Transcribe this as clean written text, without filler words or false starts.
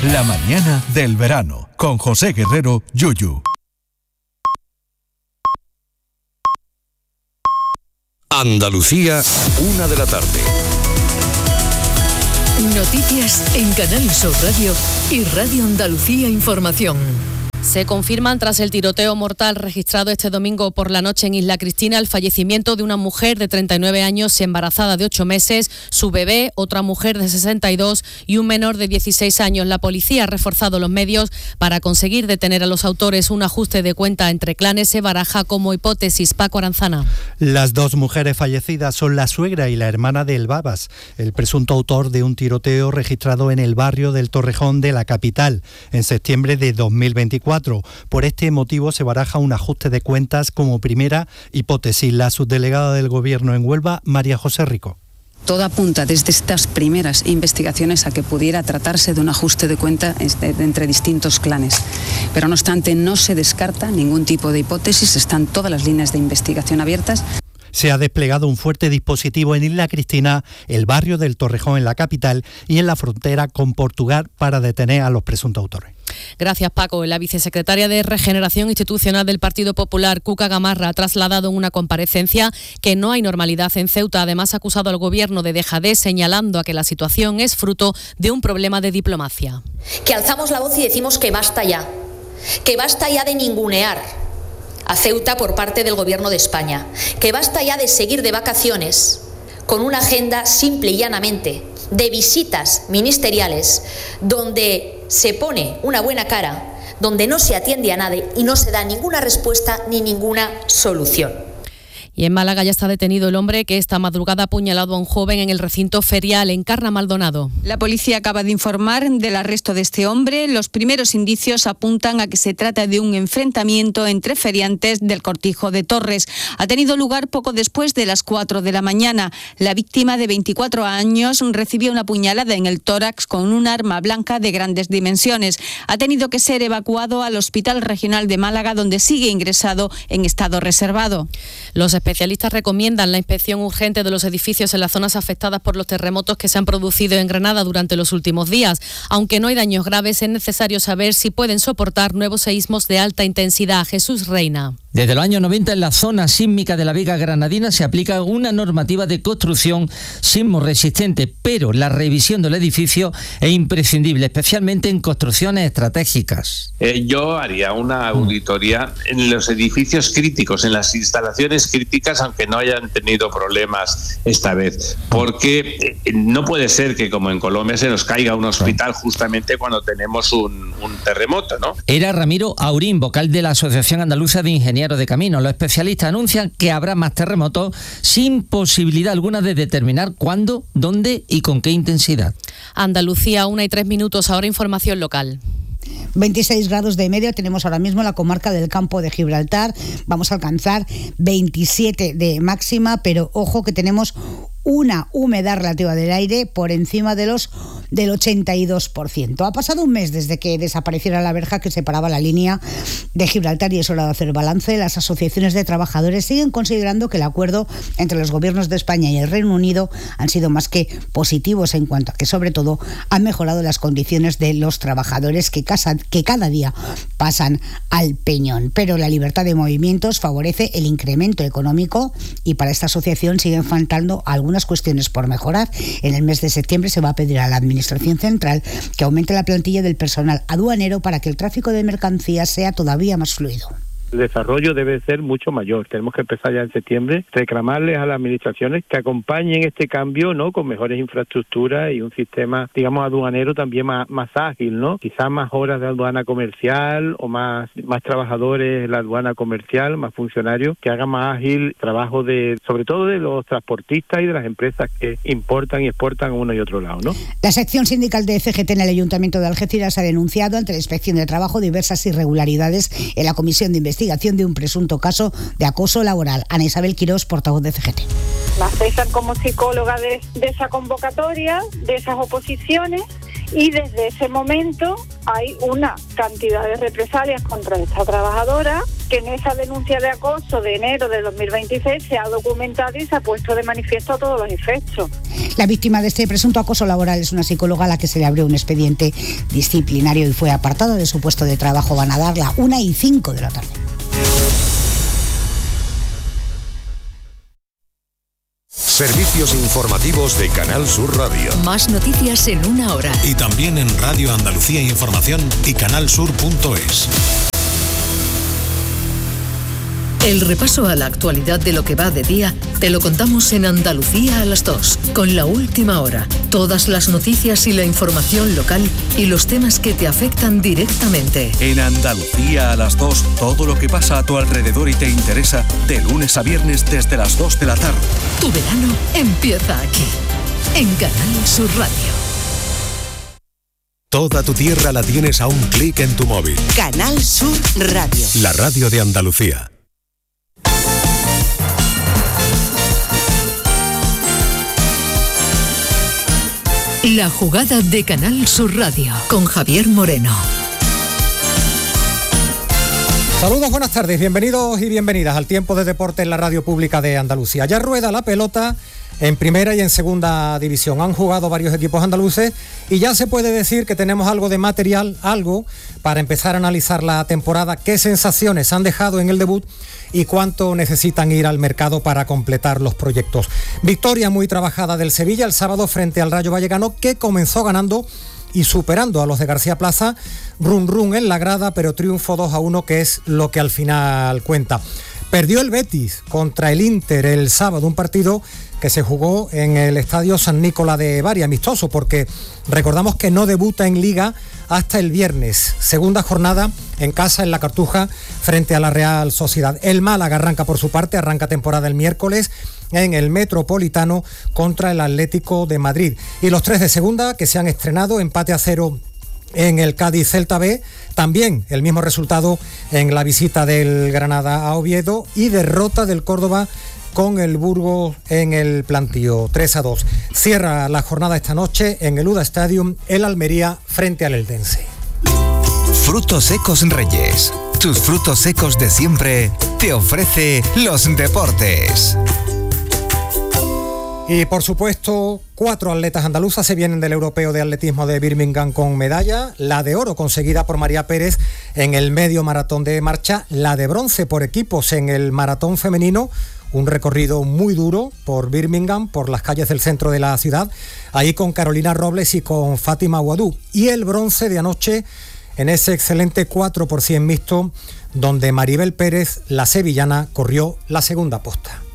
La mañana del verano, con José Guerrero, Yuyu. Andalucía, 1 de la tarde. Noticias en Canal Sur Radio y Radio Andalucía Información. Se confirman tras el tiroteo mortal registrado este domingo por la noche en Isla Cristina el fallecimiento de una mujer de 39 años embarazada de 8 meses, su bebé, otra mujer de 62 y un menor de 16 años. La policía ha reforzado los medios para conseguir detener a los autores. Un ajuste de cuenta entre clanes se baraja como hipótesis. Paco Aranzana. Las dos mujeres fallecidas son la suegra y la hermana de El Babas, el presunto autor de un tiroteo registrado en el barrio del Torrejón de la capital en septiembre de 2024. Por este motivo se baraja un ajuste de cuentas como primera hipótesis. La subdelegada del Gobierno en Huelva, María José Rico. Todo apunta desde estas primeras investigaciones a que pudiera tratarse de un ajuste de cuenta entre distintos clanes. Pero no obstante, no se descarta ningún tipo de hipótesis, están todas las líneas de investigación abiertas. Se ha desplegado un fuerte dispositivo en Isla Cristina, el barrio del Torrejón en la capital y en la frontera con Portugal para detener a los presuntos autores. Gracias, Paco. La vicesecretaria de Regeneración Institucional del Partido Popular, Cuca Gamarra, ha trasladado en una comparecencia que no hay normalidad en Ceuta. Además, ha acusado al Gobierno de dejadez, señalando a que la situación es fruto de un problema de diplomacia. Que alzamos la voz y decimos que basta ya de ningunear a Ceuta por parte del Gobierno de España, que basta ya de seguir de vacaciones con una agenda simple y llanamente de visitas ministeriales donde se pone una buena cara, donde no se atiende a nadie y no se da ninguna respuesta ni ninguna solución. Y en Málaga ya está detenido el hombre que esta madrugada ha apuñalado a un joven en el recinto ferial en Carna Maldonado. La policía acaba de informar del arresto de este hombre. Los primeros indicios apuntan a que se trata de un enfrentamiento entre feriantes del Cortijo de Torres. Ha tenido lugar poco después de las 4 de la mañana. La víctima, de 24 años, recibió una puñalada en el tórax con un arma blanca de grandes dimensiones. Ha tenido que ser evacuado al Hospital Regional de Málaga, donde sigue ingresado en estado reservado. Los especialistas recomiendan la inspección urgente de los edificios en las zonas afectadas por los terremotos que se han producido en Granada durante los últimos días. Aunque no hay daños graves, es necesario saber si pueden soportar nuevos seísmos de alta intensidad. Jesús Reina. Desde los años 90 en la zona sísmica de la Vega Granadina se aplica una normativa de construcción sismo resistente, pero la revisión del edificio es imprescindible, especialmente en construcciones estratégicas. Yo haría una auditoría en los edificios críticos, en las instalaciones críticas, aunque no hayan tenido problemas esta vez, porque no puede ser que, como en Colombia, se nos caiga un hospital justamente cuando tenemos un terremoto, ¿no? Era Ramiro Aurín, vocal de la Asociación Andaluza de Ingenieros de Caminos. Los especialistas anuncian que habrá más terremotos sin posibilidad alguna de determinar cuándo, dónde y con qué intensidad. Andalucía, 1:03. Ahora información local. 26 grados de media tenemos ahora mismo en la comarca del Campo de Gibraltar. Vamos a alcanzar 27 de máxima, pero ojo que tenemos una humedad relativa del aire por encima del 82%. Ha pasado un mes desde que desapareciera la verja que separaba la línea de Gibraltar y es hora de hacer balance. Las asociaciones de trabajadores siguen considerando que el acuerdo entre los gobiernos de España y el Reino Unido han sido más que positivos en cuanto a que, sobre todo, han mejorado las condiciones de los trabajadores que cada día pasan al peñón. Pero la libertad de movimientos favorece el incremento económico y para esta asociación siguen faltando algunas cuestiones por mejorar. En el mes de septiembre se va a pedir a la Administración Central que aumente la plantilla del personal aduanero para que el tráfico de mercancías sea todavía más fluido. El desarrollo debe ser mucho mayor. Tenemos que empezar ya en septiembre, reclamarles a las administraciones que acompañen este cambio, ¿no?, con mejores infraestructuras y un sistema, digamos, aduanero también más ágil, ¿no? Quizás más horas de aduana comercial o más trabajadores en la aduana comercial, más funcionarios, que hagan más ágil el trabajo sobre todo de los transportistas y de las empresas que importan y exportan a uno y otro lado, ¿no? La sección sindical de CGT en el Ayuntamiento de Algeciras ha denunciado ante la Inspección de Trabajo diversas irregularidades en la Comisión de Investigación de un presunto caso de acoso laboral. Ana Isabel Quirós, portavoz de CGT. La cesan como psicóloga de esa convocatoria, de esas oposiciones, y desde ese momento hay una cantidad de represalias contra esta trabajadora que en esa denuncia de acoso de enero de 2026 se ha documentado y se ha puesto de manifiesto a todos los efectos. La víctima de este presunto acoso laboral es una psicóloga a la que se le abrió un expediente disciplinario y fue apartada de su puesto de trabajo. Van a dar las 1:05 de la tarde. Servicios informativos de Canal Sur Radio. Más noticias en una hora. Y también en Radio Andalucía Información y canalsur.es. El repaso a la actualidad de lo que va de día te lo contamos en Andalucía a las 2, con La Última Hora. Todas las noticias y la información local y los temas que te afectan directamente. En Andalucía a las 2, todo lo que pasa a tu alrededor y te interesa, de lunes a viernes desde las 2 de la tarde. Tu verano empieza aquí, en Canal Sur Radio. Toda tu tierra la tienes a un clic en tu móvil. Canal Sur Radio. La radio de Andalucía. La jugada de Canal Sur Radio con Javier Moreno. Saludos, buenas tardes, bienvenidos y bienvenidas al tiempo de deporte en la radio pública de Andalucía. Ya rueda la pelota en primera y en segunda división. Han jugado varios equipos andaluces y ya se puede decir que tenemos algo de material, algo para empezar a analizar la temporada, qué sensaciones han dejado en el debut y cuánto necesitan ir al mercado para completar los proyectos. Victoria muy trabajada del Sevilla el sábado frente al Rayo Vallecano, que comenzó ganando y superando a los de García Plaza, run en la grada, pero triunfo 2-1, que es lo que al final cuenta. Perdió el Betis contra el Inter el sábado, un partido que se jugó en el Estadio San Nicolás de Bari, amistoso, porque recordamos que no debuta en Liga hasta el viernes. Segunda jornada en casa en la Cartuja frente a la Real Sociedad. El Málaga arranca por su parte, arranca temporada el miércoles en el Metropolitano contra el Atlético de Madrid. Y los tres de segunda que se han estrenado, empate a 0 en el Cádiz Celta B, también el mismo resultado en la visita del Granada a Oviedo y derrota del Córdoba con el Burgos en el plantío 3-2. Cierra la jornada esta noche en el UDA Stadium el Almería frente al Eldense. Frutos secos Reyes. Tus frutos secos de siempre te ofrece los deportes. Y por supuesto, 4 atletas andaluzas se vienen del Europeo de Atletismo de Birmingham con medalla, la de oro conseguida por María Pérez en el medio maratón de marcha, la de bronce por equipos en el maratón femenino, un recorrido muy duro por Birmingham, por las calles del centro de la ciudad, ahí con Carolina Robles y con Fátima Ouadou, y el bronce de anoche en ese excelente 4x100 mixto, donde Maribel Pérez, la sevillana, corrió la segunda posta.